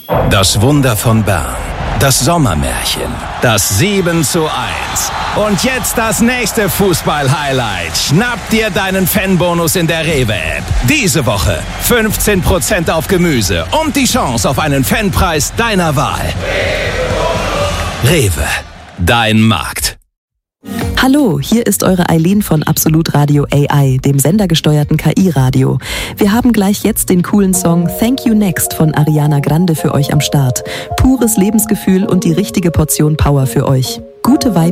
Das Wunder von Bern. Das Sommermärchen. Das 7:1. Und jetzt das nächste Fußball-Highlight. Schnapp dir deinen Fanbonus in der Rewe-App. Diese Woche 15% auf Gemüse und die Chance auf einen Fanpreis deiner Wahl. Rewe. Dein Markt. Hallo, hier ist eure Eileen von Absolut Radio AI, dem sendergesteuerten KI-Radio. Wir haben gleich jetzt den coolen Song Thank You Next von Ariana Grande für euch am Start. Pures Lebensgefühl und die richtige Portion Power für euch. Gute Vibes